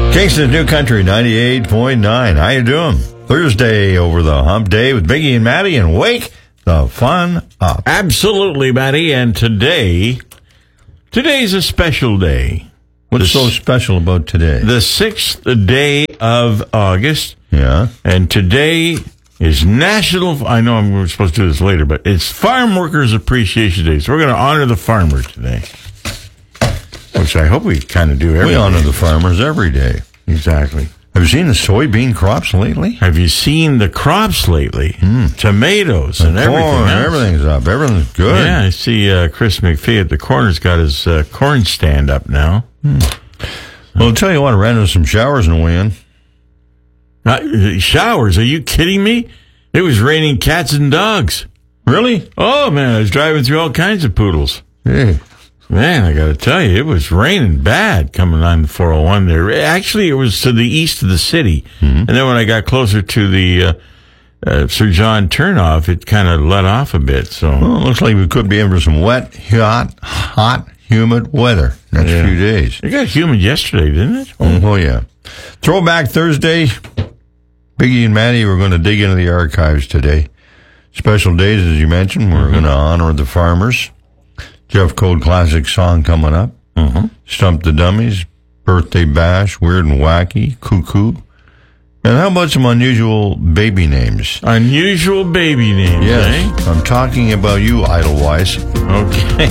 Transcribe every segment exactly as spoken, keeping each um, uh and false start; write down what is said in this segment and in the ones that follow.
Kingston's New Country ninety-eight point nine. How you doing? Thursday over the hump day with Biggie and Maddie, and wake the fun up. Absolutely, Maddie. And today, today's a special day. What's the, so special about today? The sixth day of August. Yeah. And today is National, I know I'm, we're supposed to do this later, but it's Farm Workers Appreciation Day. So we're going to honor the farmers today. Which I hope we kind of do every We honor day. the farmers every day. Exactly. Have you seen the soybean crops lately? Have you seen the crops lately? Mm. Tomatoes and, and everything corn, else. Everything's up. Everything's good. Yeah, I see uh, Chris McPhee at the corner's got his uh, corn stand up now. Mm. Well, I'll tell you what, I ran into some showers in the wind. Uh, showers? Are you kidding me? It was raining cats and dogs. Really? Oh, man, I was driving through all kinds of poodles. Hey. Man, I got to tell you, it was raining bad coming on the four oh one there. Actually, it was to the east of the city. Mm-hmm. And then when I got closer to the uh, uh, Sir John turnoff, it kind of let off a bit. So Well, it looks like we could be in for some wet, hot, hot, humid weather next yeah. few days. It got humid yesterday, didn't it? Oh, oh yeah. Throwback Thursday. Biggie and Maddie, we're going to dig into the archives today. Special days, as you mentioned. We're mm-hmm. going to honor the farmers. Jeff Code classic song coming up. Mm-hmm. Stump the Dummies, Birthday Bash, Weird and Wacky, Cuckoo. And how about some unusual baby names? Unusual baby names, yes, eh? I'm talking about you, Idlewise. Okay.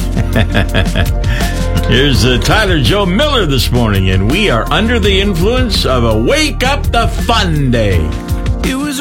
Here's uh, Tyler Joe Miller this morning, and we are under the influence of a Wake Up the Fun Day. It was